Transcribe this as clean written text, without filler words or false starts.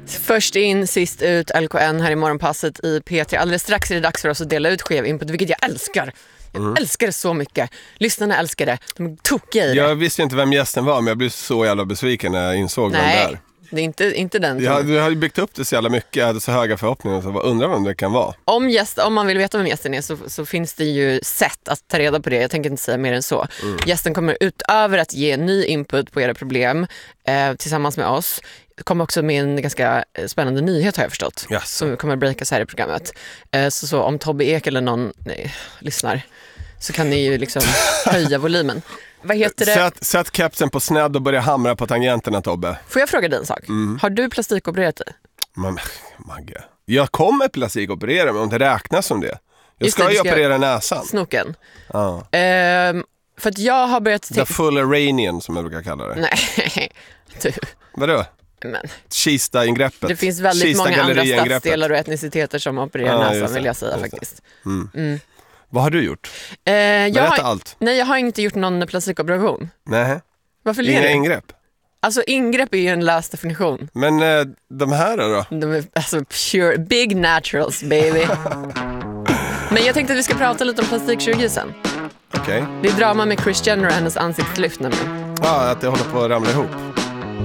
Först in, sist ut, LKN här i morgonpasset i P3. Alldeles strax är det dags för oss att dela ut skev input, vilket jag älskar. Jag älskar det så mycket. Lyssnarna älskar det. De är tokiga i det. Jag visste inte vem gästen var, men jag blev så jävla besviken när jag insåg vem det är. Det är inte den. Du har ju byggt upp det så jävla mycket. Jag hade så höga förhoppningar. Så undrar vem det kan vara. Om man vill veta vem gästen är så finns det ju sätt att ta reda på det. Jag tänker inte säga mer än så. Gästen kommer utöver att ge ny input på era problem tillsammans med oss. Kommer också med en ganska spännande nyhet har jag förstått. Yes. Som kommer breakas här i programmet. Så om Tobbe Ek eller någon lyssnar så kan ni ju liksom höja volymen. Vad heter det? Sätt kepsen på snedd och börja hamra på tangenterna, Tobbe. Får jag fråga dig en sak? Har du plastikopererat dig? Men, Magge. Jag kommer plastikoperera mig om det räknas som det. Jag ska ju operera näsan. Snoken. Ja. För att jag har börjat... The full Iranian som jag brukar kalla det. Nej, du. Vadå? Men. Kista-ingreppet. Det finns väldigt många andra stadsdelar och etniciteter som opererar näsan, vill jag säga faktiskt. Vad har du gjort? Allt. Nej, jag har inte gjort någon plastikoperation. Nej. Varför ler Inga du? ingrepp? Alltså ingrepp är ju en lös definition. Men de här då? De är alltså pure, big naturals, baby. Men jag tänkte att vi ska prata lite om plastikkirurgi sen. Okej. Det är drama med Kris Jenner och hennes ansiktslyft nämligen. Ja, att det håller på att ramla ihop.